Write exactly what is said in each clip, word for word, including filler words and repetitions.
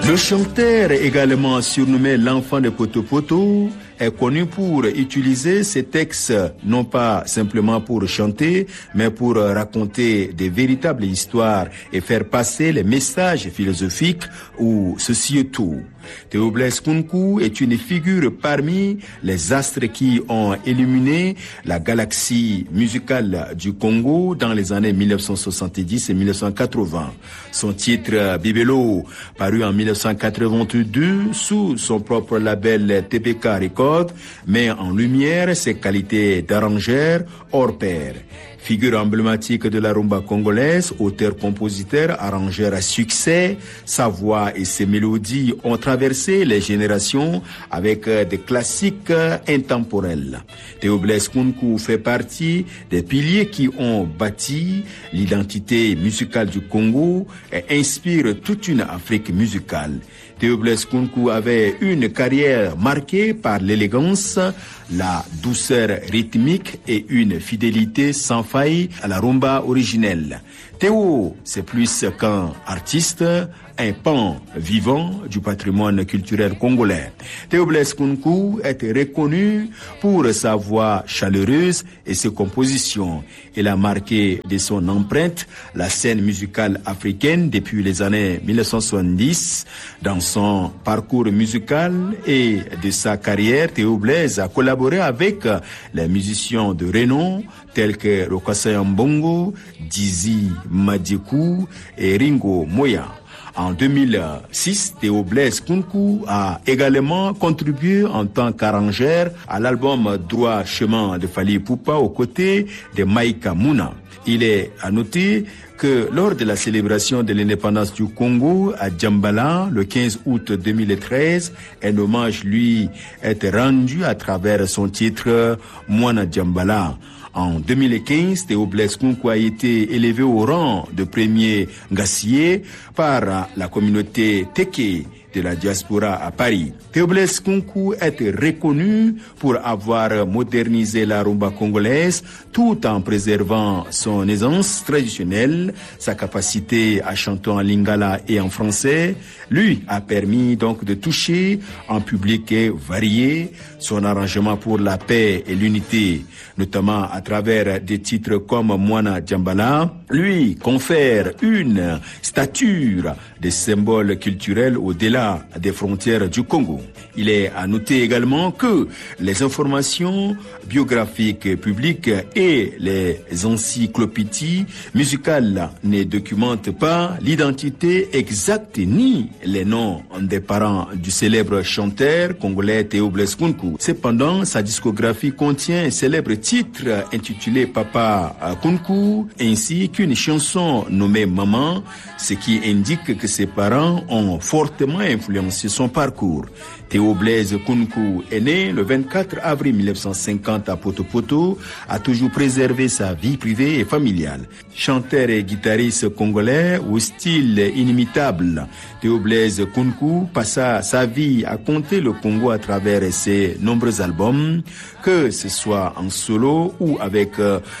Le chanteur, également surnommé l'enfant de Poto Poto, est connu pour utiliser ses textes non pas simplement pour chanter, mais pour raconter des véritables histoires et faire passer les messages philosophiques ou sociétaux. Théo Blaise Kounkou est une figure parmi les astres qui ont illuminé la galaxie musicale du Congo dans les années mille neuf cent soixante-dix et mille neuf cent quatre-vingts. Son titre Bibelo, paru en mille neuf cent quatre-vingt-deux sous son propre label T P K Records, met en lumière ses qualités d'arrangeur hors pair. Figure emblématique de la rumba congolaise, auteur-compositeur, arrangeur à succès, sa voix et ses mélodies ont traversé les générations avec des classiques intemporels. Théo Blaise Kounkou fait partie des piliers qui ont bâti l'identité musicale du Congo et inspire toute une Afrique musicale. Théo Blaise Kounkou avait une carrière marquée par l'élégance, la douceur rythmique et une fidélité sans faille à la rumba originelle. Théo, c'est plus qu'un artiste, un pan vivant du patrimoine culturel congolais. Théo Blaise Kounkou est reconnu pour sa voix chaleureuse et ses compositions. Il a marqué de son empreinte la scène musicale africaine depuis les années mille neuf cent soixante-dix. Dans son parcours musical et de sa carrière, Théo Blaise a collaboré avec les musiciens de renom tels que Rokassa Mbongo, Dizzy Madikou et Ringo Moya. En deux mille six, Théo Blaise Kounkou a également contribué en tant qu'arrangeur à l'album Droit Chemin de Fally Ipupa aux côtés de Maïka Mouna. Il est à noter que lors de la célébration de l'indépendance du Congo à Djambala, le quinze août deux mille treize, un hommage lui est rendu à travers son titre Mwana Djambala. En deux mille quinze, Théo Blaise Kounkou a été élevé au rang de premier ngassier par la communauté Teke de la diaspora à Paris. Théo Blaise Kounkou est reconnu pour avoir modernisé la rumba congolaise tout en préservant son aisance traditionnelle, sa capacité à chanter en lingala et en français. Lui a permis donc de toucher un public varié. Son arrangement pour la paix et l'unité, notamment à travers des titres comme Mwana Djambala, lui confère une stature des symboles culturels au-delà des frontières du Congo. Il est à noter également que les informations biographiques publiques et les encyclopédies musicales ne documentent pas l'identité exacte ni les noms des parents du célèbre chanteur congolais Théo Blaise Kounkou. Cependant, sa discographie contient un célèbre titre intitulé Papa Kounkou ainsi qu'une chanson nommée Maman, ce qui indique que ses parents ont fortement influencé son parcours. Théo Blaise Kounkou est né le vingt-quatre avril mille neuf cent cinquante à Poto Poto, a toujours préservé sa vie privée et familiale. Chanteur et guitariste congolais au style inimitable, Théo Blaise Kounkou passa sa vie à compter le Congo à travers ses nombreux albums, que ce soit en solo ou avec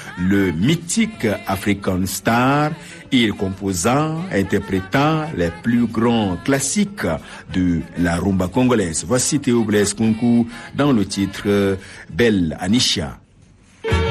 le mythique African Star. Il composa, interpréta les plus grands classiques de la rumba congolaise. Voici Théo Blaise Kounkou dans le titre Belle Anisha.